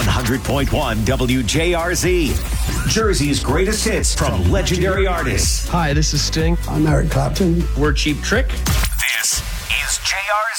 100.1 WJRZ. Jersey's greatest hits from legendary artists. Hi, this is Sting. I'm Eric Clapton. We're Cheap Trick. This is JRZ.